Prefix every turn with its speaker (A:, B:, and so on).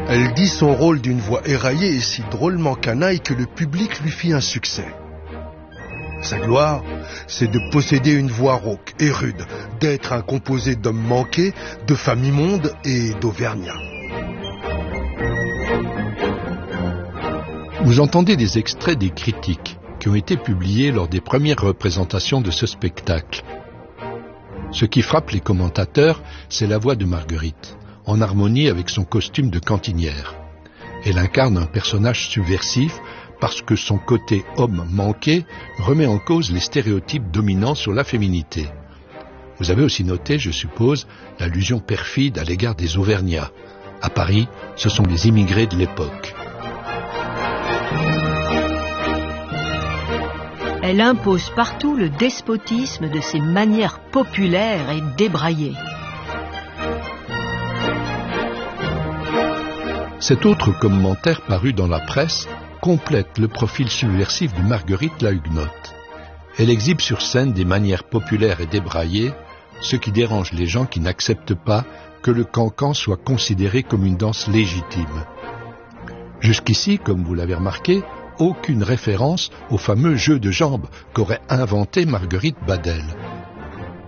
A: Elle dit son rôle d'une voix éraillée et si drôlement canaille que le public lui fit un succès. Sa gloire, c'est de posséder une voix rauque et rude, d'être un composé d'hommes manqués, de femmes immondes et d'auvergnats.
B: Vous entendez des extraits des critiques qui ont été publiés lors des premières représentations de ce spectacle. Ce qui frappe les commentateurs, c'est la voix de Marguerite, en harmonie avec son costume de cantinière. Elle incarne un personnage subversif parce que son côté homme manqué remet en cause les stéréotypes dominants sur la féminité. Vous avez aussi noté, je suppose, l'allusion perfide à l'égard des Auvergnats. À Paris, ce sont les immigrés de l'époque.
C: Elle impose partout le despotisme de ses manières populaires et débraillées.
B: Cet autre commentaire paru dans la presse complète le profil subversif de Marguerite la Huguenote. Elle exhibe sur scène des manières populaires et débraillées, ce qui dérange les gens qui n'acceptent pas que le cancan soit considéré comme une danse légitime. Jusqu'ici, comme vous l'avez remarqué, aucune référence au fameux jeu de jambes qu'aurait inventé Marguerite Badel.